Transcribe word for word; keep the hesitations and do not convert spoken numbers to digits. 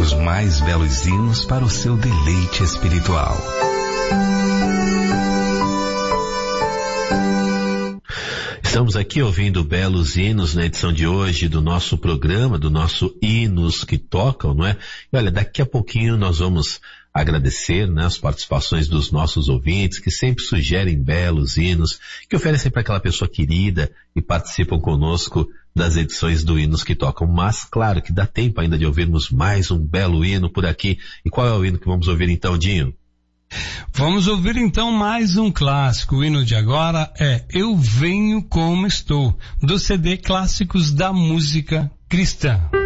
os mais belos hinos para o seu deleite espiritual. Estamos aqui ouvindo belos hinos na edição de hoje do nosso programa, do nosso Hinos que Tocam, não é? E olha, daqui a pouquinho nós vamos agradecer, né, as participações dos nossos ouvintes que sempre sugerem belos hinos, que oferecem para aquela pessoa querida e participam conosco das edições do Hinos que Tocam. Mas claro que dá tempo ainda de ouvirmos mais um belo hino por aqui. E qual é o hino que vamos ouvir então, Dinho? Vamos ouvir então mais um clássico. O hino de agora é Eu Venho Como Estou, do C D Clássicos da Música Cristã.